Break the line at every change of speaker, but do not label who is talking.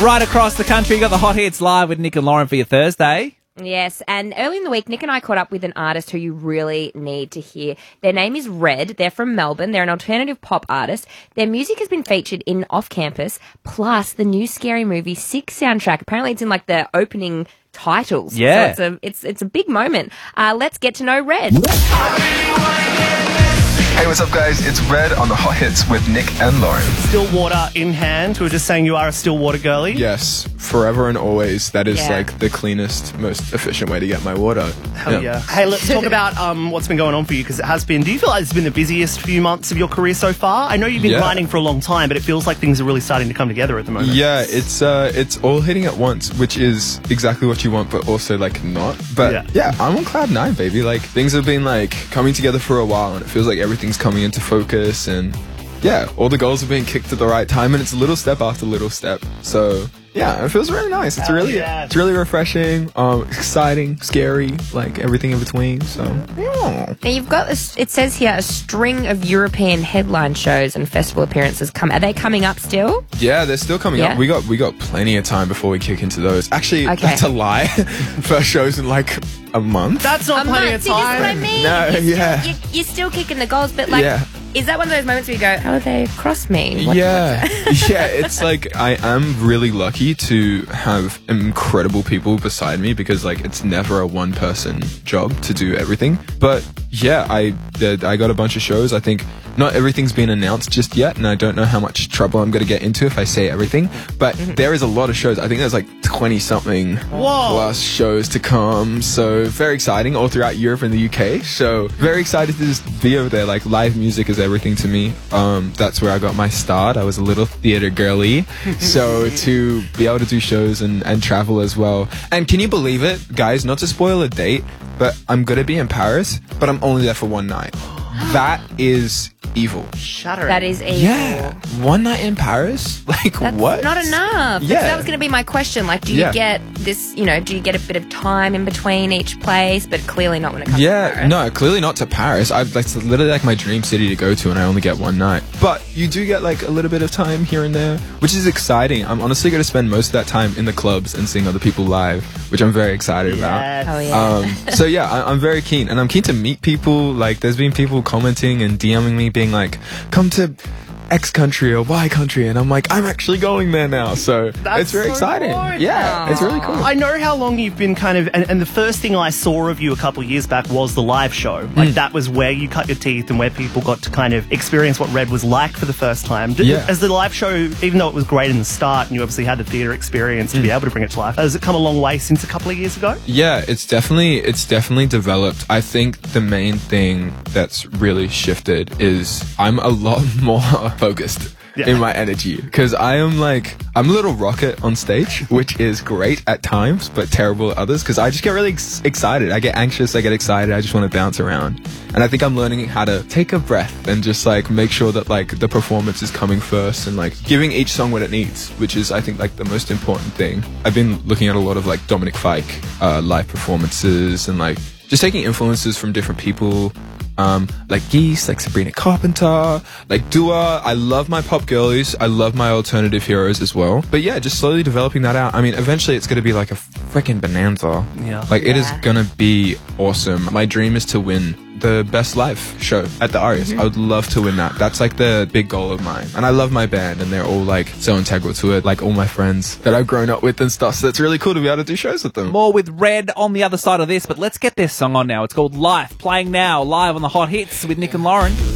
Right across the country, you got the Hot Hits live with Nick and Lauren for your Thursday.
Yes, and early in the week, Nick and I caught up with an artist who you really need to hear. Their name is Red. They're from Melbourne. They're an alternative pop artist. Their music has been featured in Off Campus, plus the new Scary Movie 6 soundtrack. Apparently, it's in like the opening titles.
Yeah.
So it's a big moment. Let's get to know Red.
Hey, what's up, guys? It's Red on the Hot Hits with Nick and Lauren.
Still water in hand. We were just saying you are a still water girly.
Yes, forever and always. That is
Yeah.
like the cleanest, most efficient way to get my water.
Hell yeah. Hey, let's talk about what's been going on for you, because it has been. Do you feel like it's been the busiest few months of your career so far? I know you've been
Yeah.
grinding for a long time, but it feels like things are really starting to come together at the moment.
Yeah, it's all hitting at once, which is exactly what you want, but also like not. But yeah, I'm on cloud nine, baby. Like things have been like coming together for a while, and it feels like everything's coming into focus, and yeah, all the goals are being kicked at the right time, and it's little step after little step. So yeah, it feels really nice. It's it's really refreshing, exciting, scary, like everything in between. So yeah.
Now you've got this, it says here, a string of European headline shows and festival appearances Are they coming up still?
Yeah, they're still coming up. We got plenty of time before we kick into those. Actually, that's a lie. First show's in like a month.
That's not plenty of
See, this is
time.
what I mean.
No,
You're still kicking the goals, but like, is that one of those moments where you go, "Oh, they crossed me"?
Yeah, it's like I am really lucky to have incredible people beside me, because like it's never a one-person job to do everything. But yeah, I got a bunch of shows. I think not everything's been announced just yet, and I don't know how much trouble I'm going to get into if I say everything. But there is a lot of shows. I think there's like 20-something plus shows to come. So very exciting, all throughout Europe and the UK. So very excited to just be over there. Like live music is everything to me. That's where I got my start. I was a little theater girly. So to be able to do shows and travel as well. And can you believe it, guys, not to spoil a date, but I'm going to be in Paris, but I'm only there for one night. That is evil.
Shattering.
That is evil.
Yeah. One night in Paris? Like,
That's
what?
not enough.
Yeah.
That was going to be my question. Like, do you get this, do you get a bit of time in between each place, but clearly not when it comes to Paris?
No, clearly not to Paris. It's literally like my dream city to go to, and I only get one night. But you do get like a little bit of time here and there, which is exciting. I'm honestly going to spend most of that time in the clubs and seeing other people live, which I'm very excited about.
Oh, yeah.
So yeah, I'm very keen, and I'm keen to meet people. Like, there's been people commenting and DMing me being like, come to X country or Y country, and I'm like, I'm actually going there now. So it's very exciting. Yeah, it's really cool.
I know how long you've been kind of, and the first thing I saw of you a couple of years back was the live show. Like that was where you cut your teeth and where people got to kind of experience what Red was like for the first time. As the live show, even though it was great in the start and you obviously had the theatre experience to be able to bring it to life, has it come a long way since a couple of years ago?
Yeah, it's definitely developed. I think the main thing that's really shifted is I'm a lot more focused in my energy, because I'm a little rocket on stage, which is great at times but terrible at others, because I just get really excited. I get anxious, I get excited, I just want to bounce around. And I think I'm learning how to take a breath and just like make sure that like the performance is coming first, and like giving each song what it needs, which is I think like the most important thing. I've been looking at a lot of like Dominic Fike live performances, and like just taking influences from different people, like Geese, like Sabrina Carpenter, like Dua. I love my pop girlies. I love my alternative heroes as well. But yeah, just slowly developing that out. I mean, eventually it's going to be like a freaking bonanza.
Yeah.
Like it is going to be awesome. My dream is to win the best live show at the Arias. I would love to win that. That's like the big goal of mine. And I love my band, and they're all like so integral to it, like all my friends that I've grown up with and stuff. So it's really cool to be able to do shows with them.
More with Red on the other side of this, but let's get this song on now. It's called Life, playing now live on the Hot Hits with Nick and Lauren.